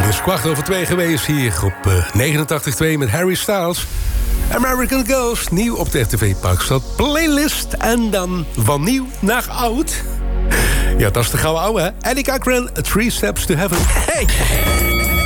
is 2:15 geweest hier op 89.2 met Harry Styles. American Ghost, nieuw op de RTV Parkstad playlist. En dan van nieuw naar oud. Ja, dat is de gouden ouwe, hè? Annika Grant, 3 Steps to Heaven. Hey!